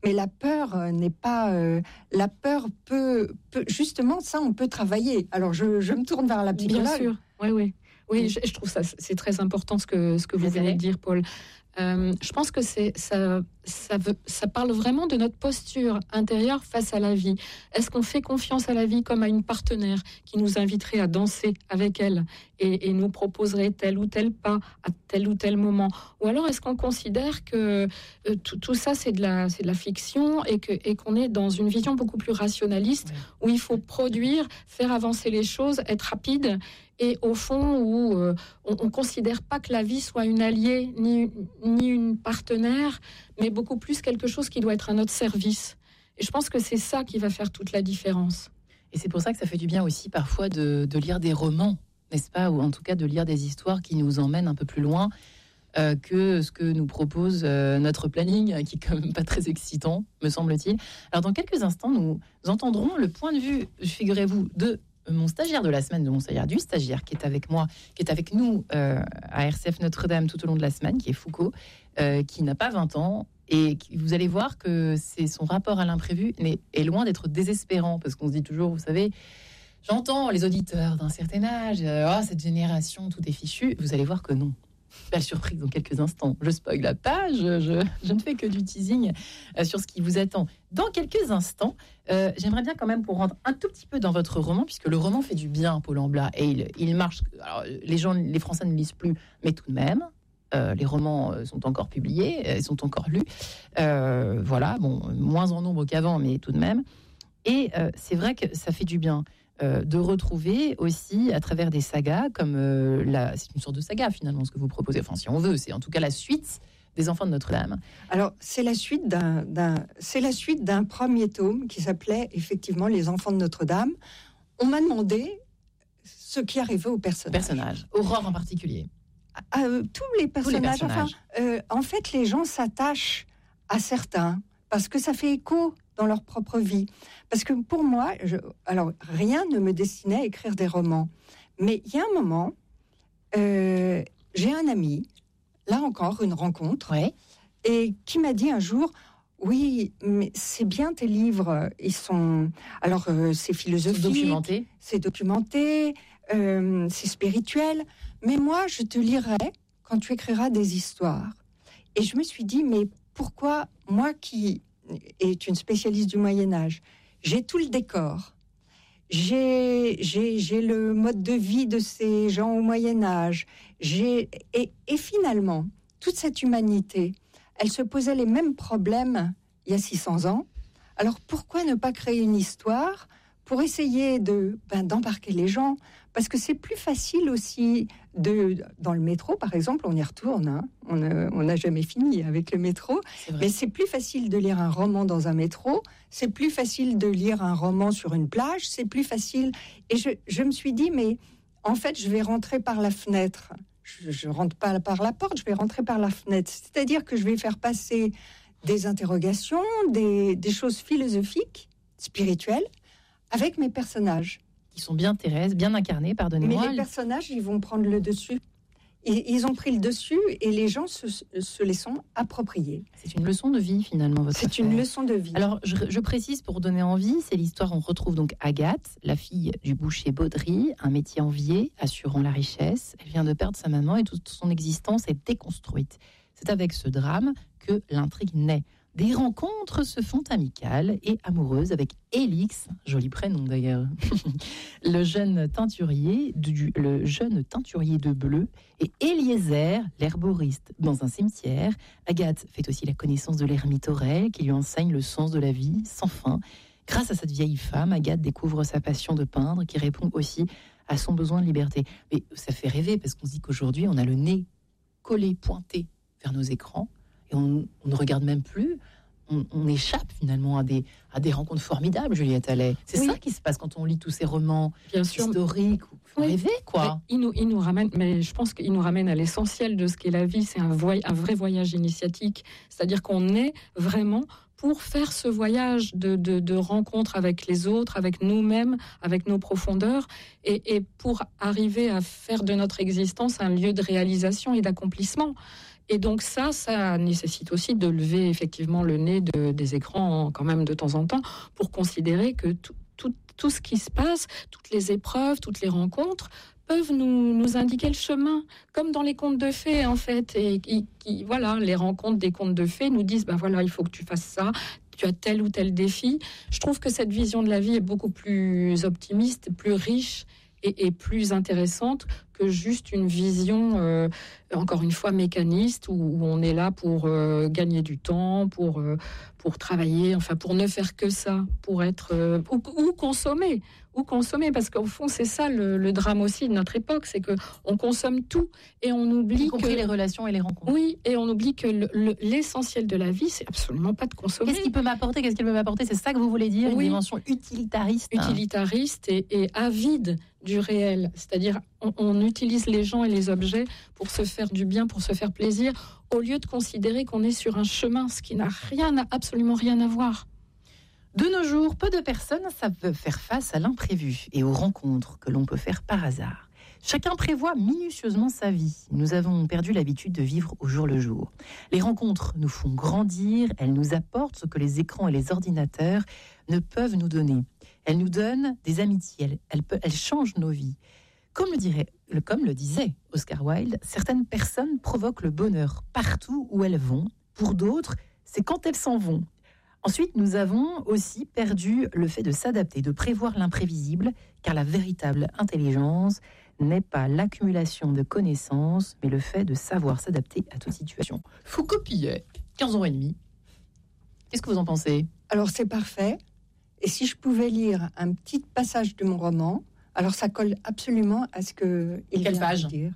Mais la peur n'est pas... la peur peut... Justement, ça, on peut travailler. Alors, je me tourne vers la psychologue. Bien sûr, oui. Oui, je trouve ça, c'est très important ce que vous venez de dire, Paul. Je pense que ça parle vraiment de notre posture intérieure face à la vie. Est-ce qu'on fait confiance à la vie comme à une partenaire qui nous inviterait à danser avec elle et nous proposerait tel ou tel pas à tel ou tel moment? Ou alors est-ce qu'on considère que tout ça c'est de la fiction et qu'on est dans une vision beaucoup plus rationaliste où il faut produire, faire avancer les choses, être rapide et au fond où on considère pas que la vie soit une alliée ni une partenaire, mais beaucoup plus quelque chose qui doit être à notre service. Et je pense que c'est ça qui va faire toute la différence. Et c'est pour ça que ça fait du bien aussi parfois de lire des romans, n'est-ce pas? Ou en tout cas de lire des histoires qui nous emmènent un peu plus loin que ce que nous propose notre planning, qui est quand même pas très excitant, me semble-t-il. Alors dans quelques instants, nous entendrons le point de vue, figurez-vous, de mon stagiaire de la semaine, du stagiaire qui est avec moi, qui est avec nous à RCF Notre-Dame tout au long de la semaine, qui est Foucault, qui n'a pas 20 ans, et vous allez voir que son rapport à l'imprévu est loin d'être désespérant, parce qu'on se dit toujours, vous savez, j'entends les auditeurs d'un certain âge, cette génération, tout est fichu. Vous allez voir que non. Belle surprise dans quelques instants. Je spoil la page, je ne fais que du teasing sur ce qui vous attend. Dans quelques instants, j'aimerais bien quand même pour rentrer un tout petit peu dans votre roman, puisque le roman fait du bien, Paul Amblat, et il marche. Alors, les Français ne lisent plus, mais tout de même, les romans sont encore publiés, sont encore lus. Voilà, bon, moins en nombre qu'avant, mais tout de même. Et c'est vrai que ça fait du bien. De retrouver aussi à travers des sagas comme c'est une sorte de saga finalement ce que vous proposez, enfin si on veut, c'est en tout cas la suite des Enfants de Notre-Dame. Alors c'est la suite d'un premier tome qui s'appelait effectivement Les Enfants de Notre-Dame. On m'a demandé ce qui arrivait aux personnages. Aurore en particulier. Tous les personnages. Enfin, en fait les gens s'attachent à certains parce que ça fait écho dans leur propre vie. Parce que pour moi, alors rien ne me destinait à écrire des romans. Mais il y a un moment, j'ai un ami, là encore une rencontre, et qui m'a dit un jour, oui, mais c'est bien tes livres, ils sont... Alors, c'est philosophique, c'est documenté, c'est spirituel, mais moi, je te lirai quand tu écriras des histoires. Et je me suis dit, mais pourquoi moi qui est une spécialiste du Moyen-Âge, j'ai tout le décor, j'ai le mode de vie de ces gens au Moyen-Âge, et finalement, toute cette humanité, elle se posait les mêmes problèmes il y a 600 ans. Alors pourquoi ne pas créer une histoire pour essayer d'embarquer les gens? Parce que c'est plus facile aussi dans le métro, par exemple, on y retourne. Hein. On n'a jamais fini avec le métro. Mais c'est plus facile de lire un roman dans un métro. C'est plus facile de lire un roman sur une plage. C'est plus facile. Et je me suis dit, mais en fait, je vais rentrer par la fenêtre. Je rentre pas par la porte, je vais rentrer par la fenêtre. C'est-à-dire que je vais faire passer des interrogations, des choses philosophiques, spirituelles, avec mes personnages. Qui sont bien Thérèse, bien incarnés, pardonnez-moi. Mais les personnages, ils vont prendre le dessus. Ils ont pris le dessus et les gens se les sont appropriés. C'est une leçon de vie, finalement, votre affaire. Une leçon de vie. Alors, je précise pour donner envie, c'est l'histoire, on retrouve donc Agathe, la fille du boucher Baudry, un métier envié, assurant la richesse. Elle vient de perdre sa maman et toute son existence est déconstruite. C'est avec ce drame que l'intrigue naît. Des rencontres se font amicales et amoureuses avec Élix, joli prénom d'ailleurs, le jeune teinturier de bleu, et Eliezer, l'herboriste, dans un cimetière. Agathe fait aussi la connaissance de l'ermite Aurel, qui lui enseigne le sens de la vie sans fin. Grâce à cette vieille femme, Agathe découvre sa passion de peindre, qui répond aussi à son besoin de liberté. Mais ça fait rêver, parce qu'on se dit qu'aujourd'hui, on a le nez collé, pointé vers nos écrans, et on ne regarde même plus, on échappe finalement à des rencontres formidables, Juliette Allais. C'est ça qui se passe quand on lit tous ces romans historiques. Faut rêver, quoi. Il nous ramène, mais je pense qu'il nous ramène à l'essentiel de ce qu'est la vie. C'est un vrai voyage initiatique. C'est-à-dire qu'on est vraiment pour faire ce voyage de rencontre avec les autres, avec nous-mêmes, avec nos profondeurs, et pour arriver à faire de notre existence un lieu de réalisation et d'accomplissement. Et donc ça nécessite aussi de lever effectivement le nez des écrans quand même de temps en temps pour considérer que tout ce qui se passe, toutes les épreuves, toutes les rencontres peuvent nous indiquer le chemin, comme dans les contes de fées en fait. Et voilà, les rencontres des contes de fées nous disent, voilà, il faut que tu fasses ça, tu as tel ou tel défi. Je trouve que cette vision de la vie est beaucoup plus optimiste, plus riche et plus intéressante que juste une vision, encore une fois, mécaniste, où on est là pour gagner du temps, pour travailler, enfin pour ne faire que ça, pour être ou consommer, parce qu'au fond c'est ça le drame aussi de notre époque, c'est que on consomme tout et on oublie que les relations et les rencontres. Oui, et on oublie que l'essentiel de la vie, c'est absolument pas de consommer. Qu'est-ce qu'il peut m'apporter, c'est ça que vous voulez dire, une dimension utilitariste et avide du réel, c'est-à-dire on utilise les gens et les objets pour se faire du bien, pour se faire plaisir, au lieu de considérer qu'on est sur un chemin, ce qui n'a absolument rien à voir. De nos jours, peu de personnes savent faire face à l'imprévu et aux rencontres que l'on peut faire par hasard. Chacun prévoit minutieusement sa vie. Nous avons perdu l'habitude de vivre au jour le jour. Les rencontres nous font grandir, elles nous apportent ce que les écrans et les ordinateurs ne peuvent nous donner. Elles nous donnent des amitiés, elles changent nos vies. Comme le disait Oscar Wilde, certaines personnes provoquent le bonheur partout où elles vont. Pour d'autres, c'est quand elles s'en vont. Ensuite, nous avons aussi perdu le fait de s'adapter, de prévoir l'imprévisible, car la véritable intelligence n'est pas l'accumulation de connaissances, mais le fait de savoir s'adapter à toute situation. Foucault-Pillet, 15 ans et demi. Qu'est-ce que vous en pensez ? Alors, c'est parfait. Et si je pouvais lire un petit passage de mon roman, alors ça colle absolument à ce qu'il vient de dire.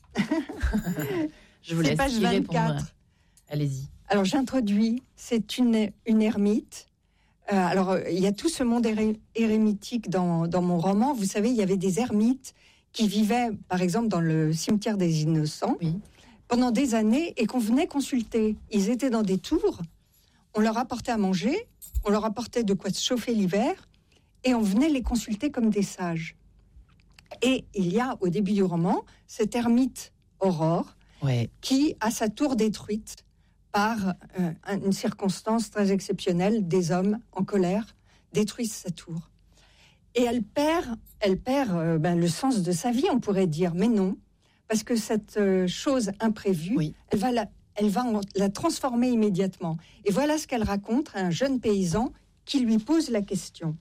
Je vous laisse page 24. Allez-y. Alors, j'introduis, c'est une ermite. Alors, il y a tout ce monde érémitique dans mon roman. Vous savez, il y avait des ermites qui vivaient, par exemple, dans le cimetière des Innocents, pendant des années, et qu'on venait consulter. Ils étaient dans des tours, on leur apportait à manger, on leur apportait de quoi se chauffer l'hiver, et on venait les consulter comme des sages. Et il y a, au début du roman, cette ermite Aurore, qui a sa tour détruite par une circonstance très exceptionnelle. Des hommes en colère détruisent sa tour. Et elle perd le sens de sa vie, on pourrait dire. Mais non, parce que cette chose imprévue, elle va la transformer immédiatement. Et voilà ce qu'elle raconte à un jeune paysan qui lui pose la question.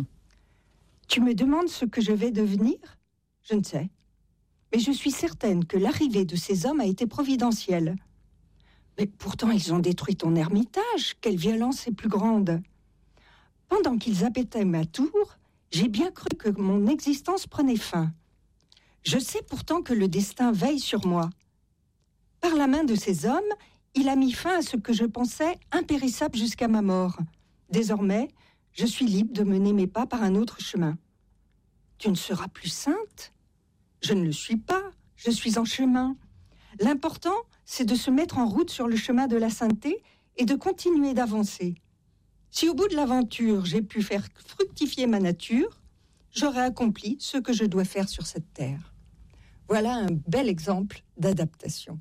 Tu me demandes ce que je vais devenir ? Je ne sais. Mais je suis certaine que l'arrivée de ces hommes a été providentielle. Mais pourtant, ils ont détruit ton ermitage. Quelle violence est plus grande. Pendant qu'ils abattaient ma tour, j'ai bien cru que mon existence prenait fin. Je sais pourtant que le destin veille sur moi. Par la main de ces hommes, il a mis fin à ce que je pensais impérissable jusqu'à ma mort. Désormais, je suis libre de mener mes pas par un autre chemin. Tu ne seras plus sainte ? Je ne le suis pas, je suis en chemin. L'important, c'est de se mettre en route sur le chemin de la sainteté et de continuer d'avancer. Si au bout de l'aventure, j'ai pu faire fructifier ma nature, j'aurai accompli ce que je dois faire sur cette terre. Voilà un bel exemple d'adaptation.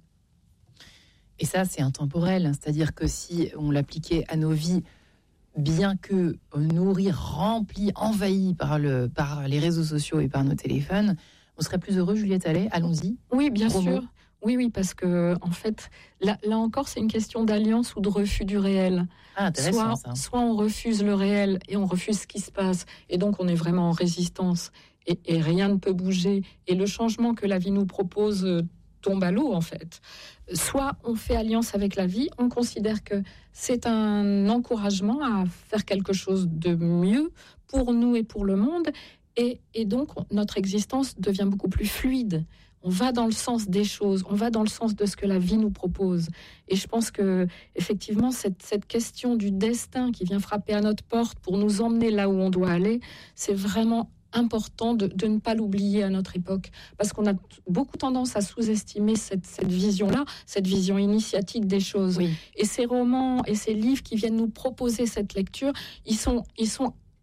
Et ça, c'est intemporel, c'est-à-dire que si on l'appliquait à nos vies, bien que nourris, remplis, envahis par les réseaux sociaux et par nos téléphones, on serait plus heureux, Juliette Allais ? Allons-y. Oui, bien sûr. Oui, parce que en fait, là encore, c'est une question d'alliance ou de refus du réel. Soit on refuse le réel et on refuse ce qui se passe, et donc on est vraiment en résistance, et rien ne peut bouger, et le changement que la vie nous propose tombe à l'eau, en fait. Soit on fait alliance avec la vie, on considère que c'est un encouragement à faire quelque chose de mieux pour nous et pour le monde, et donc notre existence devient beaucoup plus fluide. On va dans le sens des choses, on va dans le sens de ce que la vie nous propose. Et je pense que effectivement, cette question du destin qui vient frapper à notre porte pour nous emmener là où on doit aller, c'est vraiment important de ne pas l'oublier à notre époque, parce qu'on a beaucoup tendance à sous-estimer cette vision-là, cette vision initiatique des choses. Oui. Et ces romans et ces livres qui viennent nous proposer cette lecture, ils sont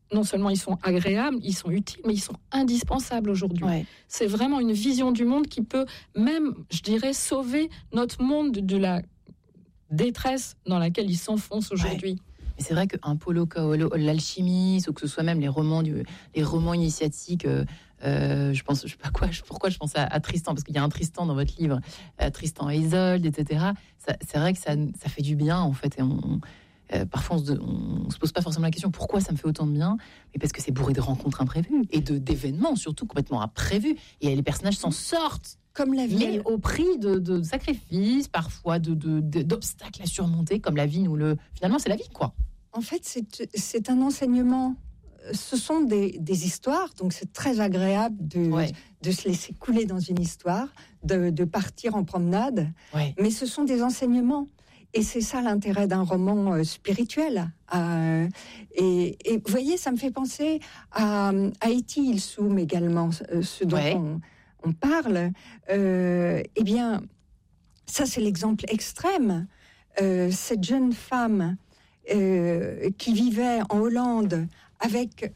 non seulement ils sont agréables, ils sont utiles, mais ils sont indispensables aujourd'hui. Ouais. C'est vraiment une vision du monde qui peut même, je dirais, sauver notre monde de la détresse dans laquelle il s'enfonce aujourd'hui. Ouais. Mais c'est vrai qu'un Paulo Coelho, l'alchimiste, ou que ce soit même les romans initiatiques, pourquoi je pense à Tristan, parce qu'il y a un Tristan dans votre livre, Tristan et Isolde, etc. C'est vrai que ça fait du bien, en fait, et parfois on se pose pas forcément la question pourquoi ça me fait autant de bien, mais parce que c'est bourré de rencontres imprévues et d'événements surtout complètement imprévus, et les personnages s'en sortent. Comme la vie. Mais au prix de sacrifices, parfois d'obstacles à surmonter, comme la vie finalement c'est la vie, quoi. En fait, c'est un enseignement. Ce sont des histoires, donc c'est très agréable de se laisser couler dans une histoire, de partir en promenade. Ouais. Mais ce sont des enseignements. Et c'est ça l'intérêt d'un roman spirituel. Et vous voyez, ça me fait penser à Haïti, il Soum également, ce dont on parle. Eh bien, ça c'est l'exemple extrême. Cette jeune femme qui vivait en Hollande avec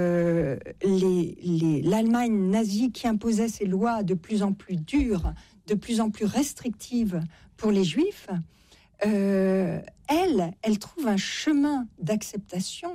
l'Allemagne nazie qui imposait ses lois de plus en plus dures, de plus en plus restrictives pour les Juifs, elle trouve un chemin d'acceptation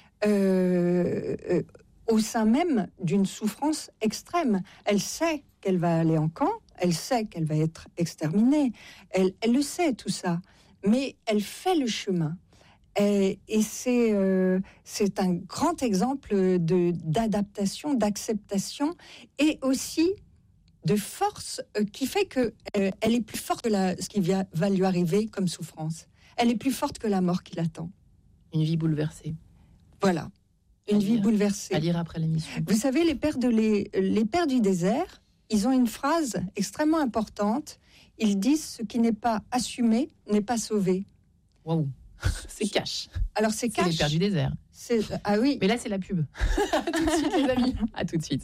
au sein même d'une souffrance extrême. Elle sait qu'elle va aller en camp, elle sait qu'elle va être exterminée, elle le sait tout ça, mais elle fait le chemin. Et c'est un grand exemple d'adaptation, d'acceptation et aussi de force qui fait qu'elle est plus forte que ce qui va lui arriver comme souffrance. Elle est plus forte que la mort qui l'attend. Une vie bouleversée. Voilà, une vie bouleversée. À lire après l'émission. Vous savez, les pères du désert, ils ont une phrase extrêmement importante. Ils disent « ce qui n'est pas assumé n'est pas sauvé ». Waouh. C'est cash. Alors c'est cash. C'est les pères du désert. Ah oui. Mais là c'est la pub. À tout de suite les amis. À tout de suite.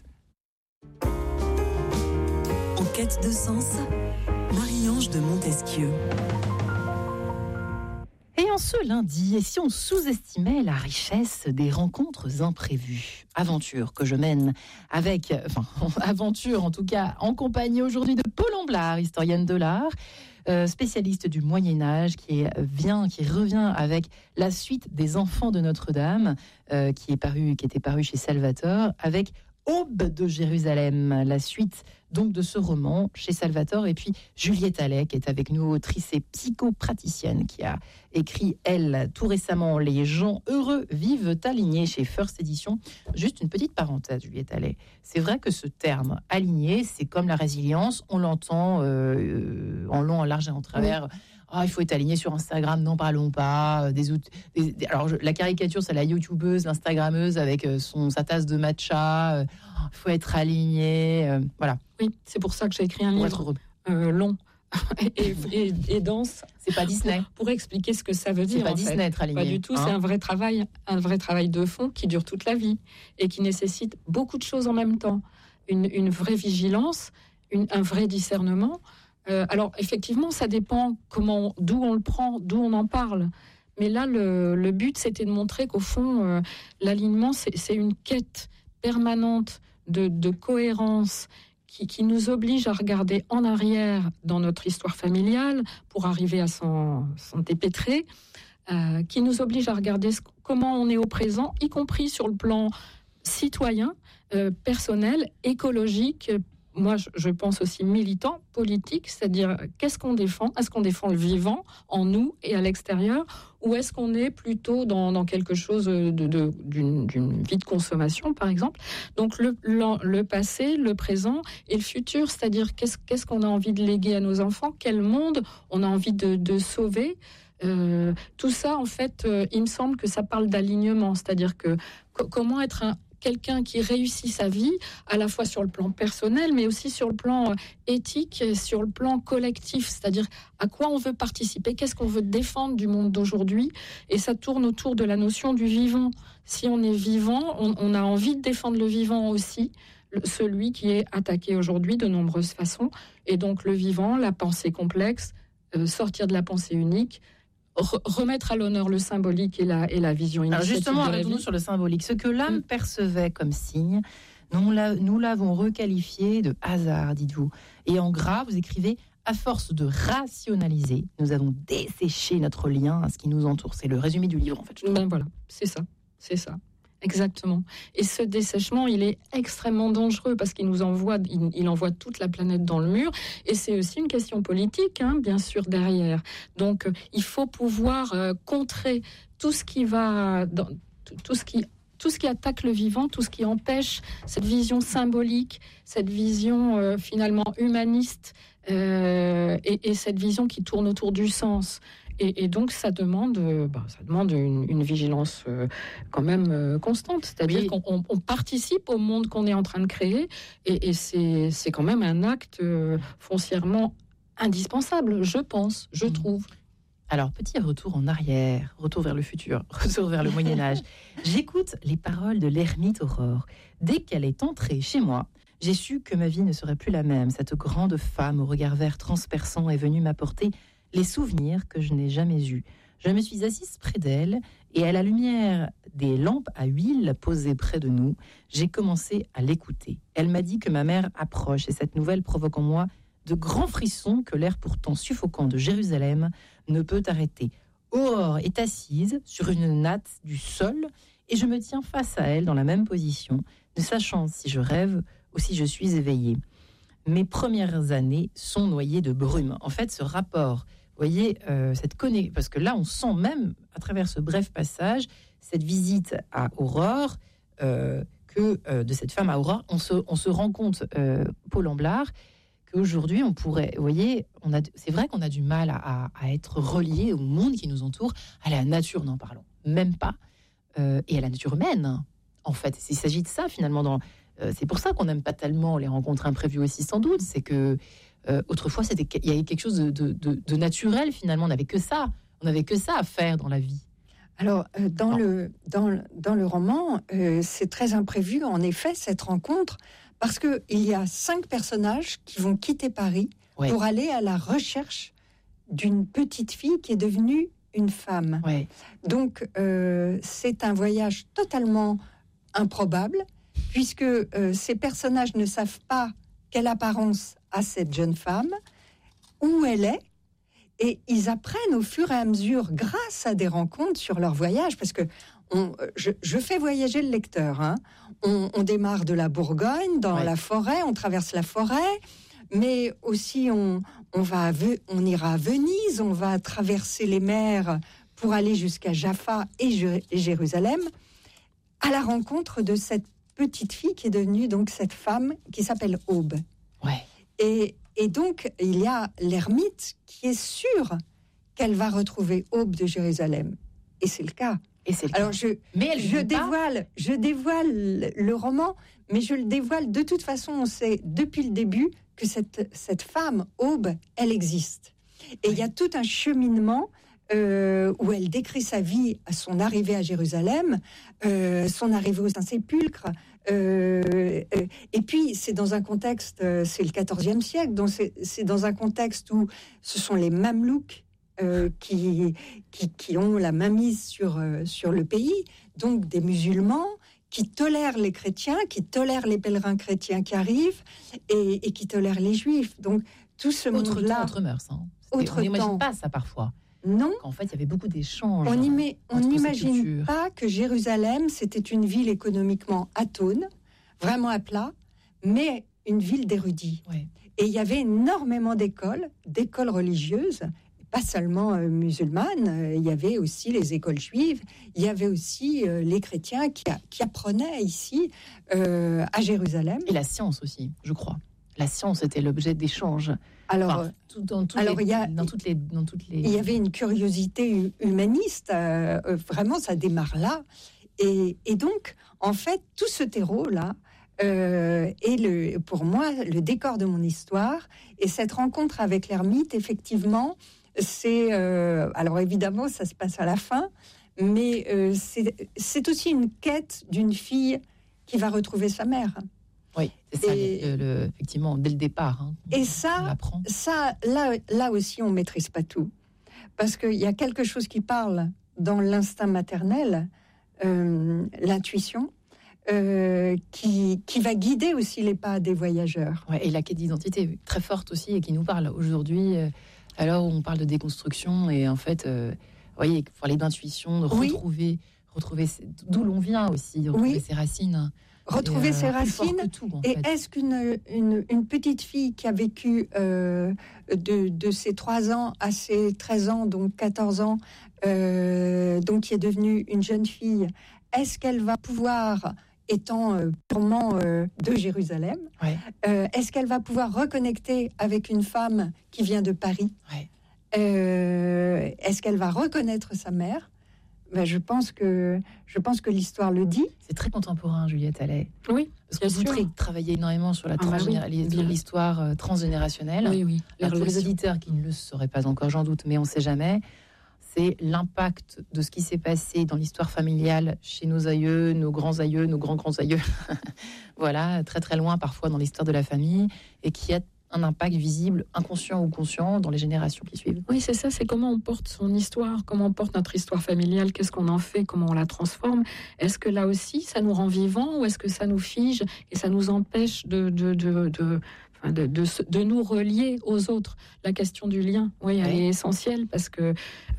En quête de sens, Marie-Ange de Montesquieu. Et en ce lundi, et si on sous-estimait la richesse des rencontres imprévues, aventure que je mène aventure en tout cas en compagnie aujourd'hui de Paul Amblard, historienne de l'art, spécialiste du Moyen-Âge, qui revient avec la suite des Enfants de Notre-Dame, qui était paru chez Salvatore, avec Aube de Jérusalem, la suite donc de ce roman chez Salvatore. Et puis Juliette Allais, qui est avec nous, autrice et psychopraticienne, qui a écrit, elle, tout récemment, Les gens heureux vivent alignés chez First Edition. Juste une petite parenthèse, Juliette Allais. C'est vrai que ce terme aligné, c'est comme la résilience, on l'entend en long, en large et en travers. Oui. Il faut être aligné sur Instagram, n'en parlons pas. Alors, la caricature, c'est la youtubeuse, l'instagrammeuse avec sa tasse de matcha. Il faut être aligné. Voilà. Oui, c'est pour ça que j'ai écrit un livre long et dense. C'est pas Disney. Pour expliquer ce que ça veut dire. C'est pas Disney, être aligné. Pas du tout. C'est un vrai travail de fond qui dure toute la vie et qui nécessite beaucoup de choses en même temps. Une vraie vigilance, un vrai discernement. Alors, effectivement, ça dépend d'où on le prend, d'où on en parle. Mais là, le but, c'était de montrer qu'au fond, l'alignement, c'est une quête permanente de cohérence qui nous oblige à regarder en arrière dans notre histoire familiale pour arriver à s'en dépêtrer, qui nous oblige à regarder comment on est au présent, y compris sur le plan citoyen, personnel, écologique. Moi, je pense aussi militant, politique, c'est-à-dire qu'est-ce qu'on défend ? Est-ce qu'on défend le vivant en nous et à l'extérieur ? Ou est-ce qu'on est plutôt dans quelque chose d'une vie de consommation, par exemple ? Donc le passé, le présent et le futur, c'est-à-dire qu'est-ce qu'on a envie de léguer à nos enfants ? Quel monde on a envie de sauver ? Tout ça, en fait, il me semble que ça parle d'alignement, c'est-à-dire que comment être quelqu'un qui réussit sa vie, à la fois sur le plan personnel, mais aussi sur le plan éthique, sur le plan collectif, c'est-à-dire à quoi on veut participer, qu'est-ce qu'on veut défendre du monde d'aujourd'hui, et ça tourne autour de la notion du vivant. Si on est vivant, on a envie de défendre le vivant aussi, celui qui est attaqué aujourd'hui de nombreuses façons, et donc le vivant, la pensée complexe, sortir de la pensée unique, remettre à l'honneur le symbolique et la vision initiatique. Alors justement, de la arrêtons-nous vie. sur le symbolique. Ce que l'âme percevait comme signe, nous l'avons requalifié de hasard, dites-vous. Et en gras, vous écrivez « À force de rationaliser, nous avons desséché notre lien à ce qui nous entoure ». C'est le résumé du livre, en fait. Ben voilà, c'est ça. Exactement. Et ce dessèchement, il est extrêmement dangereux parce qu'il nous envoie, il envoie toute la planète dans le mur. Et c'est aussi une question politique, bien sûr, derrière. Donc, il faut pouvoir contrer tout ce qui va, tout ce qui attaque le vivant, tout ce qui empêche cette vision symbolique, cette vision finalement humaniste et cette vision qui tourne autour du sens. Et donc, ça demande une vigilance quand même constante. C'est-à-dire qu'on participe au monde qu'on est en train de créer. Et c'est quand même un acte foncièrement indispensable, je pense, je trouve. Alors, petit retour en arrière, retour vers le futur, retour vers le Moyen-Âge. J'écoute les paroles de l'ermite Aurore. Dès qu'elle est entrée chez moi, j'ai su que ma vie ne serait plus la même. Cette grande femme au regard vert transperçant est venue m'apporter les souvenirs que je n'ai jamais eus. Je me suis assise près d'elle et à la lumière des lampes à huile posées près de nous, j'ai commencé à l'écouter. Elle m'a dit que ma mère approche et cette nouvelle provoque en moi de grands frissons que l'air pourtant suffocant de Jérusalem ne peut arrêter. Aurore est assise sur une natte du sol et je me tiens face à elle dans la même position, ne sachant si je rêve ou si je suis éveillée. Mes premières années sont noyées de brume. En fait, ce rapport, vous voyez, cette connexion, parce que là, on sent même, à travers ce bref passage, cette visite à Aurore, de cette femme à Aurore, on se rend compte, Paul Amblard, qu'aujourd'hui, on pourrait, vous voyez, c'est vrai qu'on a du mal à être relié au monde qui nous entoure, à la nature, n'en parlons même pas, et à la nature humaine, en fait. Il s'agit de ça, finalement, c'est pour ça qu'on n'aime pas tellement les rencontres imprévues aussi, sans doute. C'est que autrefois, il y avait quelque chose de naturel, finalement. On n'avait que ça à faire dans la vie. Alors, dans le roman, c'est très imprévu, en effet, cette rencontre, parce qu'il y a 5 personnages qui vont quitter Paris pour aller à la recherche d'une petite fille qui est devenue une femme. Ouais. Donc, c'est un voyage totalement improbable, puisque ces personnages ne savent pas quelle apparence a cette jeune femme, où elle est, et ils apprennent au fur et à mesure, grâce à des rencontres sur leur voyage, parce que je fais voyager le lecteur. On démarre de la Bourgogne, dans la forêt, on traverse la forêt, mais aussi on ira à Venise, on va traverser les mers pour aller jusqu'à Jaffa et Jérusalem, à la rencontre de cette petite fille qui est devenue donc cette femme qui s'appelle Aube. Ouais. Et donc, il y a l'ermite qui est sûr qu'elle va retrouver Aube de Jérusalem. Et c'est le cas. Alors, je dévoile le roman, mais je le dévoile de toute façon. On sait depuis le début que cette femme, Aube, elle existe. Et il y a tout un cheminement où elle décrit sa vie à son arrivée à Jérusalem, son arrivée au Saint-Sépulcre. Et puis, c'est dans un contexte, c'est le XIVe siècle, donc c'est dans un contexte où ce sont les Mamelouks qui ont la mainmise sur le pays, donc des musulmans qui tolèrent les chrétiens, qui tolèrent les pèlerins chrétiens qui arrivent et qui tolèrent les juifs. Donc, tout ce monde-là... Autre mœurs, on n'imagine pas ça parfois. Non. En fait, il y avait beaucoup d'échanges. On n'imagine pas que Jérusalem, c'était une ville économiquement atone, vraiment à plat, mais une ville d'érudits. Ouais. Et il y avait énormément d'écoles religieuses, pas seulement musulmanes, il y avait aussi les écoles juives, il y avait aussi les chrétiens qui apprenaient ici, à Jérusalem. Et la science aussi, je crois. La science était l'objet d'échanges. Alors, il y avait une curiosité humaniste, vraiment, ça démarre là. Et donc, en fait, tout ce terreau-là est, pour moi, le décor de mon histoire. Et cette rencontre avec l'ermite, effectivement, c'est... alors, évidemment, ça se passe à la fin, mais c'est aussi une quête d'une fille qui va retrouver sa mère. Oui, c'est ça, effectivement, dès le départ. Et là aussi, on ne maîtrise pas tout. parce qu'il y a quelque chose qui parle dans l'instinct maternel, l'intuition, qui va guider aussi les pas des voyageurs. Ouais, et la quête d'identité très forte aussi et qui nous parle aujourd'hui, alors on parle de déconstruction et en fait, vous voyez, il faut parler d'intuition, de retrouver d'où l'on vient aussi, retrouver ses racines. Retrouver ses racines. Tout, et fait. Est-ce qu'une petite fille qui a vécu de ses 3 ans à ses 13 ans, donc 14 ans, donc qui est devenue une jeune fille, est-ce qu'elle va pouvoir, étant purement de Jérusalem, est-ce qu'elle va pouvoir reconnecter avec une femme qui vient de Paris ? Est-ce qu'elle va reconnaître sa mère ? Je pense que l'histoire le dit. C'est très contemporain, Juliette Allais. Oui, parce que vous travaillez énormément sur l'histoire transgénérationnelle. Oui. Pour les auditeurs qui ne le sauraient pas encore, j'en doute, mais on ne sait jamais. C'est l'impact de ce qui s'est passé dans l'histoire familiale chez nos aïeux, nos grands-aïeux, nos grands-grands-aïeux. Voilà, très très loin parfois dans l'histoire de la famille, et qui a un impact visible, inconscient ou conscient, dans les générations qui suivent. Oui, c'est ça, c'est comment on porte son histoire, comment on porte notre histoire familiale, qu'est-ce qu'on en fait, comment on la transforme. Est-ce que là aussi, ça nous rend vivants ou est-ce que ça nous fige et ça nous empêche de nous relier aux autres? La question du lien, elle est essentielle parce que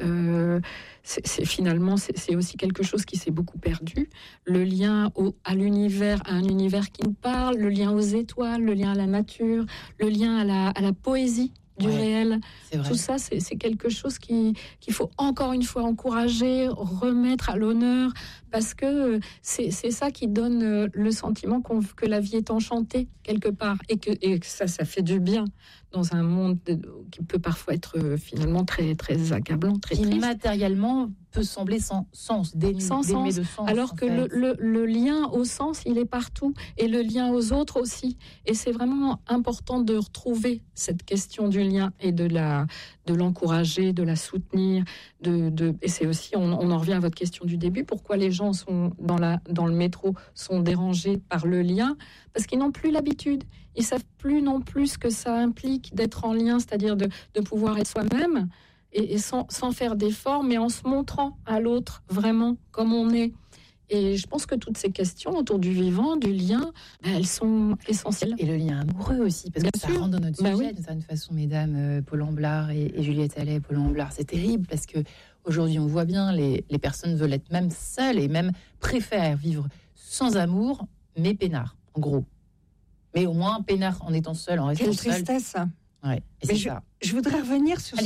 c'est aussi quelque chose qui s'est beaucoup perdu. Le lien à l'univers, à un univers qui nous parle, le lien aux étoiles, le lien à la nature, le lien à la poésie du réel. Tout ça, c'est quelque chose qu'il faut encore une fois encourager, remettre à l'honneur, parce que c'est ça qui donne le sentiment que la vie est enchantée quelque part, et que ça fait du bien dans un monde qui peut parfois être finalement très, très accablant, très triste. Qui matériellement peut sembler sans sens, sans sens, de sens. Alors que le lien au sens, il est partout, et le lien aux autres aussi. Et c'est vraiment important de retrouver cette question du lien et de l'encourager, de la soutenir. Et c'est aussi, on en revient à votre question du début, pourquoi les gens sont dans le métro sont dérangés par le lien? Parce qu'ils n'ont plus l'habitude. Ils savent plus non plus ce que ça implique d'être en lien, c'est-à-dire de pouvoir être soi-même et sans faire d'efforts, mais en se montrant à l'autre vraiment comme on est. Et je pense que toutes ces questions autour du vivant, du lien, elles sont essentielles. Et le lien amoureux aussi, parce que ça rentre dans notre sujet d'une certaine façon, mesdames, Paul Amblard et Juliette Allais. Paul Amblard, c'est terrible parce que aujourd'hui on voit bien les personnes veulent être même seules et même préfèrent vivre sans amour, mais peinard, en gros. Mais au moins peinard en étant seul, en restant seul. Quelle tristesse. Ouais, mais je voudrais revenir sur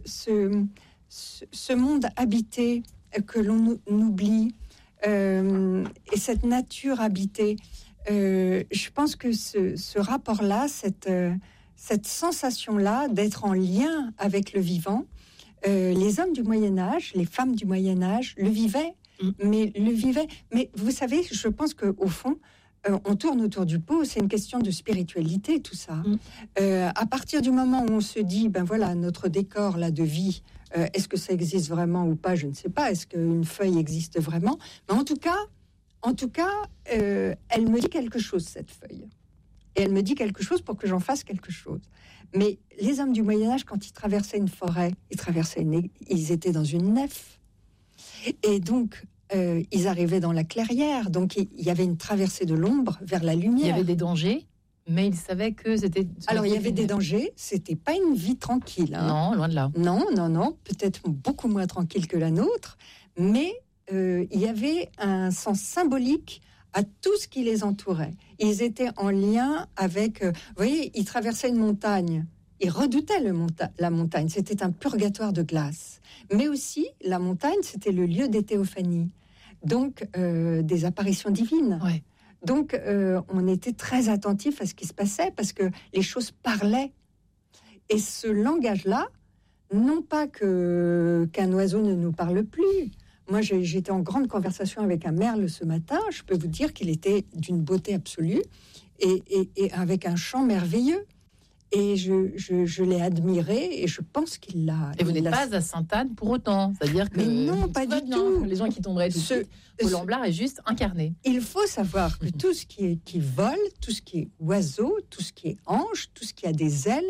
ce monde habité que l'on oublie, et cette nature habitée. Je pense que ce rapport-là, cette sensation-là d'être en lien avec le vivant, les hommes du Moyen-Âge, les femmes du Moyen-Âge le vivaient, mais vous savez, je pense qu'au fond, on tourne autour du pot, c'est une question de spiritualité, tout ça. À partir du moment où on se dit, notre décor là de vie, est-ce que ça existe vraiment ou pas, je ne sais pas. Est-ce qu'une feuille existe vraiment? Mais en tout cas, elle me dit quelque chose, cette feuille. Et elle me dit quelque chose pour que j'en fasse quelque chose. Mais les hommes du Moyen-Âge, quand ils traversaient une forêt, ils étaient dans une nef. Et donc, ils arrivaient dans la clairière. Donc, il y avait une traversée de l'ombre vers la lumière. Il y avait des dangers, mais ils savaient que c'était... Alors, il y avait des dangers. C'était pas une vie tranquille. Non, loin de là. Non. Peut-être beaucoup moins tranquille que la nôtre. Mais il y avait un sens symbolique à tout ce qui les entourait. Ils étaient en lien avec... vous voyez, ils traversaient une montagne. Ils redoutaient la montagne. C'était un purgatoire de glace. Mais aussi, la montagne, c'était le lieu des théophanies. Donc, des apparitions divines. Ouais. Donc, on était très attentifs à ce qui se passait parce que les choses parlaient. Et ce langage-là, non pas qu'un oiseau ne nous parle plus. Moi, j'étais en grande conversation avec un merle ce matin. Je peux vous dire qu'il était d'une beauté absolue et avec un chant merveilleux. Et je l'ai admiré et je pense qu'il l'a... Et vous n'êtes pas à Sainte-Anne pour autant. C'est-à-dire que... Mais non, pas du tout. Les gens qui tomberaient tout de suite, Paul Amblard est juste incarné. Il faut savoir que tout ce qui vole, tout ce qui est oiseau, tout ce qui est ange, tout ce qui a des ailes,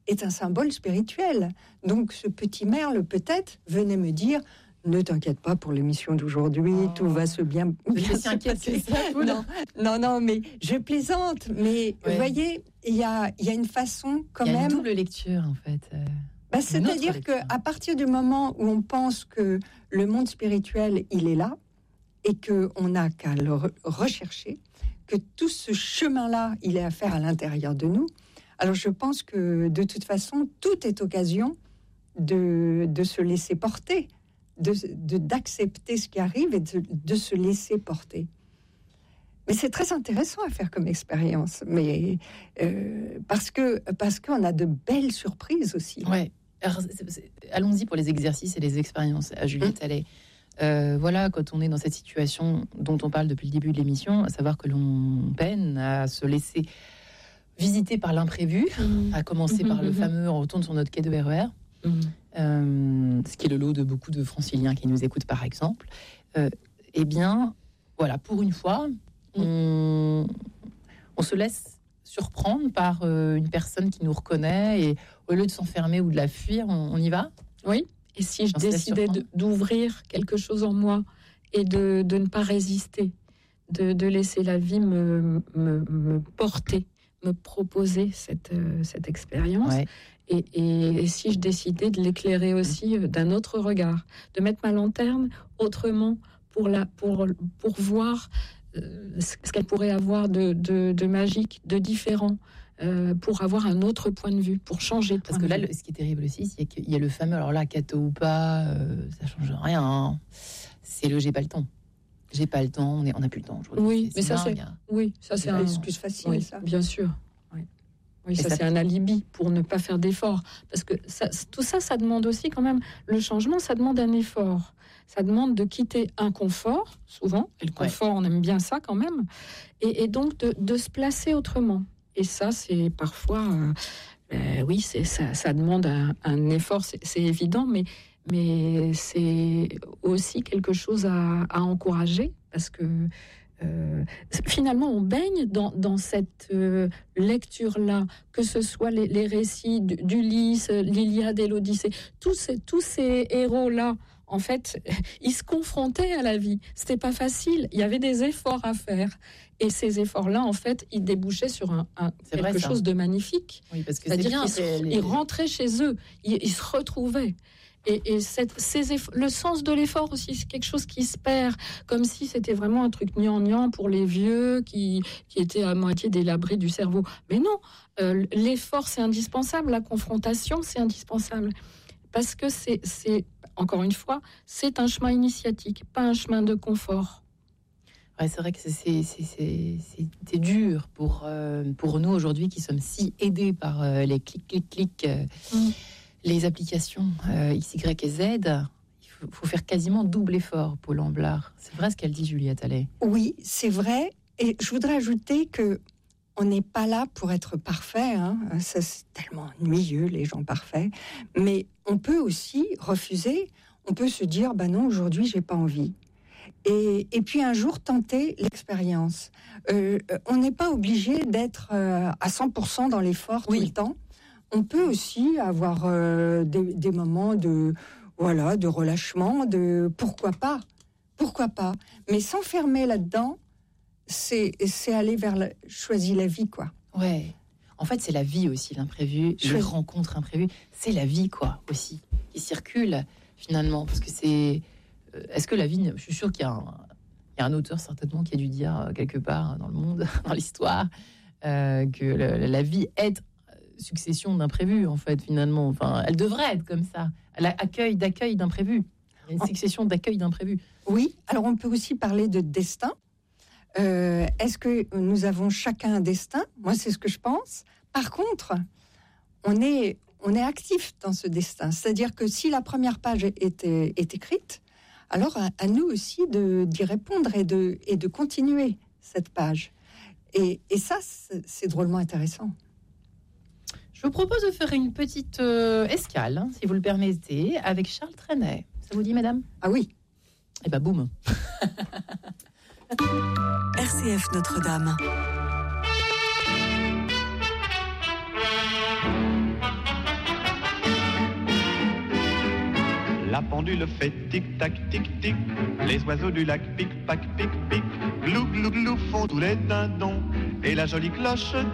est un symbole spirituel. Donc ce petit merle, peut-être, venait me dire « Ne t'inquiète pas pour l'émission d'aujourd'hui, tout va se bien se passer. » Non, mais je plaisante. Mais vous voyez, il y a une façon quand même... Il y a une double lecture, en fait. C'est-à-dire qu'à partir du moment où on pense que le monde spirituel, il est là, et qu'on n'a qu'à le rechercher, que tout ce chemin-là, il est à faire à l'intérieur de nous, alors je pense que de toute façon, tout est occasion de se laisser porter, d'accepter ce qui arrive et de se laisser porter. Mais c'est très intéressant à faire comme expérience, mais parce qu'on a de belles surprises aussi. Ouais. Alors, allons-y pour les exercices et les expériences à Juliette Allais. Voilà, quand on est dans cette situation dont on parle depuis le début de l'émission, à savoir que l'on peine à se laisser visiter par l'imprévu, à commencer par le fameux « on retourne sur notre quai de RER », ce qui est le lot de beaucoup de franciliens qui nous écoutent par exemple. Eh bien, voilà, pour une fois, on se laisse surprendre par une personne qui nous reconnaît et au lieu de s'enfermer ou de la fuir, on y va. Oui, et si je décidais d'ouvrir quelque chose en moi et de ne pas résister, de laisser la vie me porter, me proposer cette expérience, et si je décidais de l'éclairer aussi d'un autre regard, de mettre ma lanterne autrement pour voir ce qu'elle pourrait avoir de magique, de différent, pour avoir un autre point de vue, pour changer de point de vue. Parce que là, ce qui est terrible aussi, c'est qu'il y a le fameux, alors là, catho ou pas, ça change rien, hein. C'est le « j'ai pas le temps ». J'ai pas le temps, on n'a plus le temps aujourd'hui. Oui, mais ça, c'est une excuse facile, oui, ça. Bien sûr. Oui, ça c'est un alibi pour ne pas faire d'efforts. Parce que tout ça, ça demande aussi quand même... Le changement, ça demande un effort. Ça demande de quitter un confort, souvent. Et le confort, on aime bien ça quand même. Et donc, de se placer autrement. Et ça, c'est parfois... oui, ça demande un effort, c'est évident, mais c'est aussi quelque chose à encourager. Parce que... finalement, on baigne dans cette lecture-là, que ce soit les récits d'Ulysse, l'Iliade et l'Odyssée, tous ces héros-là, en fait, ils se confrontaient à la vie. C'était pas facile, il y avait des efforts à faire. Et ces efforts-là, en fait, ils débouchaient sur quelque chose de magnifique. Oui, parce que c'est-à-dire qu'ils rentraient chez eux, ils se retrouvaient. Et le sens de l'effort aussi, c'est quelque chose qui se perd, comme si c'était vraiment un truc gnangnan pour les vieux qui étaient à moitié délabrés du cerveau. Mais non, l'effort c'est indispensable, la confrontation c'est indispensable. Parce que c'est encore une fois, c'est un chemin initiatique, pas un chemin de confort. Ouais, c'est vrai que c'est dur pour nous aujourd'hui qui sommes si aidés par les clics. Les applications X, Y et Z, il faut faire quasiment double effort, Paul Amblard. C'est vrai ce qu'elle dit, Juliette Allais. Oui, c'est vrai. Et je voudrais ajouter qu'on n'est pas là pour être parfait. Hein. Ça, c'est tellement ennuyeux, les gens parfaits. Mais on peut aussi refuser. On peut se dire, non, aujourd'hui, j'ai pas envie. Et puis un jour, tenter l'expérience. On n'est pas obligé d'être à 100% dans l'effort tout le temps. On peut aussi avoir des moments de relâchement, de pourquoi pas, mais s'enfermer là-dedans, c'est aller vers choisir la vie, quoi. Ouais. En fait, c'est la vie aussi, l'imprévu, les rencontres imprévues, c'est la vie, quoi, aussi, qui circule finalement, parce que c'est. Est-ce que la vie, je suis sûre qu'il y a un auteur certainement qui a dû dire quelque part dans le monde, dans l'histoire, que la vie est succession d'imprévus, en fait, finalement. Enfin, elle devrait être comme ça. D'accueil d'imprévus. Il y a une succession d'accueil d'imprévus. Oui, alors on peut aussi parler de destin. Est-ce que nous avons chacun un destin ? Moi, c'est ce que je pense. Par contre, on est actif dans ce destin. C'est-à-dire que si la première page est écrite, alors à nous aussi d'y répondre et de continuer cette page. Et ça, c'est drôlement intéressant. Je vous propose de faire une petite escale, si vous le permettez, avec Charles Trenet. Ça vous dit, madame ? Ah oui. Eh ben, boum. RCF Notre-Dame. La pendule fait tic-tac, tic-tic. Les oiseaux du lac pic-pac, pic-pic. Glou, glou, glou font tous les dindons. Et la jolie cloche